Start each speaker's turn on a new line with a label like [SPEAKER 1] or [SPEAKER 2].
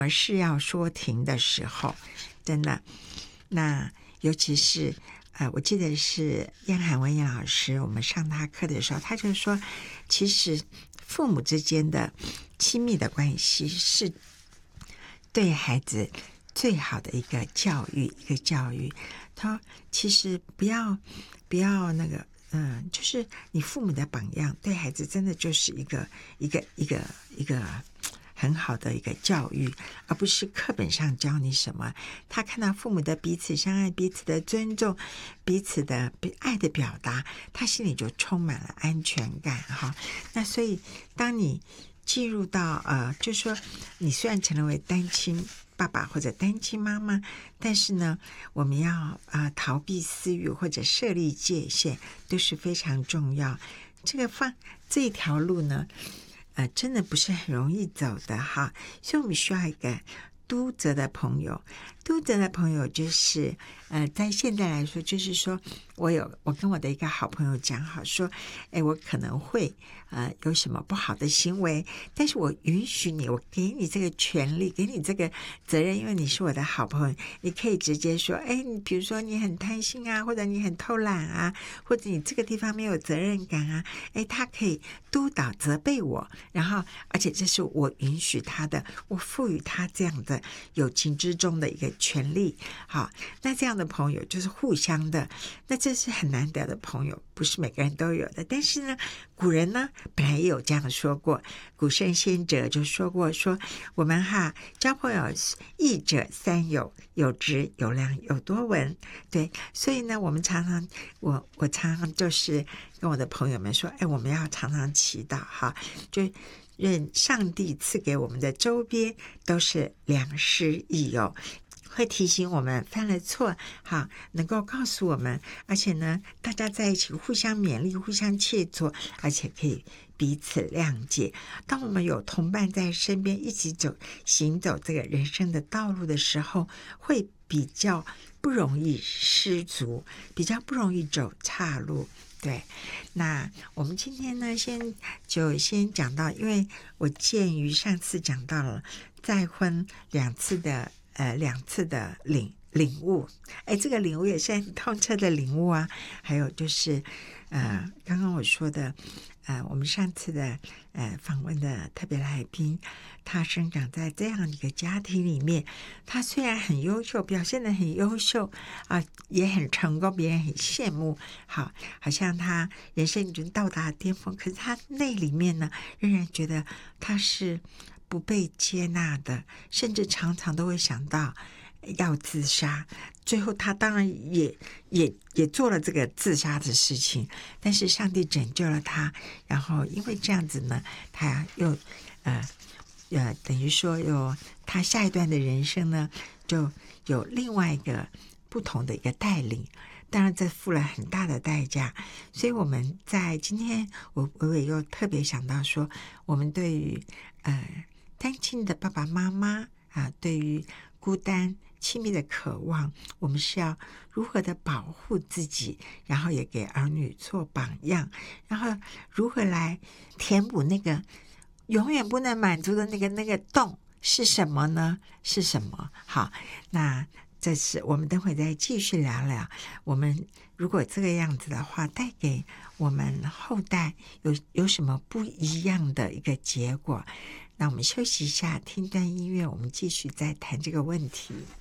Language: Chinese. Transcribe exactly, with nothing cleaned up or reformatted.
[SPEAKER 1] 是要说停的时候，真的，那尤其是呃，我记得是燕海文英老师，我们上他课的时候，他就说，其实父母之间的亲密的关系是对孩子最好的一个教育，一个教育。他其实不要不要那个，嗯，就是你父母的榜样，对孩子真的就是一个一个一个一个很好的一个教育，而不是课本上教你什么。他看到父母的彼此相爱、彼此的尊重、彼此的爱的表达，他心里就充满了安全感哈。那所以当你进入到呃，就说你虽然成为单亲爸爸或者单亲妈妈，但是呢，我们要啊、呃、逃避私欲或者设立界限都是非常重要。这个放这条路呢，呃，真的不是很容易走的哈，所以我们需要一个督责的朋友。督责的朋友就是呃，在现在来说，就是说我有我跟我的一个好朋友讲好说，哎，我可能会呃有什么不好的行为，但是我允许你，我给你这个权利，给你这个责任，因为你是我的好朋友，你可以直接说，哎，你比如说你很贪心啊，或者你很偷懒啊，或者你这个地方没有责任感啊，哎，他可以督导责备我，然后而且这是我允许他的，我赋予他这样的友情之中的一个权利。好，那这样的朋友就是互相的，那这是很难得的朋友，不是每个人都有的。但是呢，古人呢本来也有这样说过，古圣先哲就说过，说我们哈交朋友益者三友，有直有量有多闻。对，所以呢，我们常常我我常常就是跟我的朋友们说，哎，我们要常常祈祷哈，就愿上帝赐给我们的周边都是良师益友，会提醒我们犯了错，好，能够告诉我们，而且呢，大家在一起互相勉励，互相切磋，而且可以彼此谅解。当我们有同伴在身边一起走行走这个人生的道路的时候，会比较不容易失足，比较不容易走岔路。对，那我们今天呢，先就先讲到，因为我鉴于上次讲到了再婚两次的呃两次的领领悟，哎，这个领悟也是很透彻的领悟啊。还有就是呃，刚刚我说的呃，我们上次的呃访问的特别来宾，他生长在这样一个家庭里面，他虽然很优秀，表现得很优秀啊、呃，也很成功，别人很羡慕，好，好像他人生已经到达巅峰，可是他那里面呢，仍然觉得他是不被接纳的，甚至常常都会想到要自杀。最后他当然也也也做了这个自杀的事情，但是上帝拯救了他，然后因为这样子呢，他又呃呃等于说有他下一段的人生呢，就有另外一个不同的一个带领。当然这付了很大的代价，所以我们在今天我我也又特别想到说，我们对于呃单亲的爸爸妈妈啊，对于孤单亲密的渴望，我们是要如何的保护自己，然后也给儿女做榜样，然后如何来填补那个永远不能满足的那个那个洞是什么呢？是什么？好，那这是我们等会再继续聊聊，我们如果这个样子的话，带给我们后代有有什么不一样的一个结果。那我们休息一下，听段音乐，我们继续再谈这个问题。